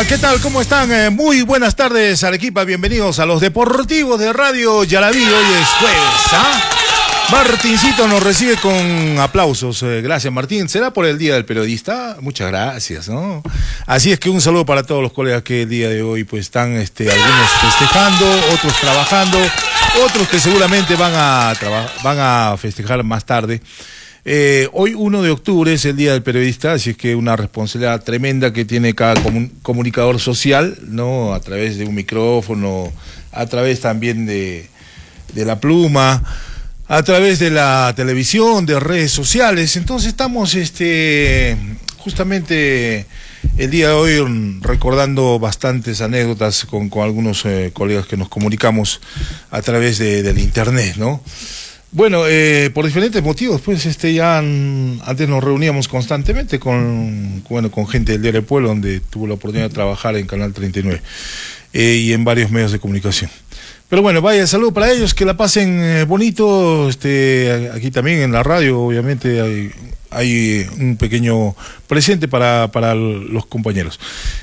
¿qué tal? ¿Cómo están? Muy buenas tardes, Arequipa. Bienvenidos a los Deportivos de Radio Yaraví. Hoy es jueves, ¿ah? Martincito nos recibe con aplausos. Gracias, Martín. ¿Será por el Día del Periodista? Muchas gracias, ¿no? Así es que un saludo para todos los colegas que el día de hoy pues están algunos festejando, otros trabajando, otros que seguramente van a festejar más tarde. Hoy 1 de octubre es el Día del Periodista, así es que una responsabilidad tremenda que tiene cada comunicador social, ¿no? A través de un micrófono, a través también de la pluma, a través de la televisión, de redes sociales. Entonces estamos justamente el día de hoy recordando bastantes anécdotas con algunos colegas que nos comunicamos a través del internet, ¿no? Bueno, por diferentes motivos, pues antes nos reuníamos constantemente con gente del Diario del Pueblo, donde tuve la oportunidad de trabajar en Canal 39 y en varios medios de comunicación. Pero bueno, vaya, saludo para ellos, que la pasen bonito. Aquí también en la radio, obviamente, hay un pequeño presente para los compañeros.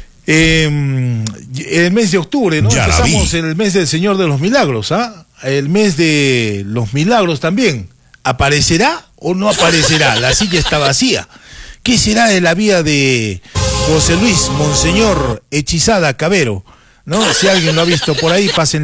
El mes de octubre, ¿no? Empezamos el mes del Señor de los Milagros, ¿ah? El mes de los milagros también. ¿Aparecerá o no aparecerá? La silla está vacía. ¿Qué será de la vida de José Luis Monseñor Hechizada Cabero? ¿No? Si alguien lo ha visto por ahí, pasen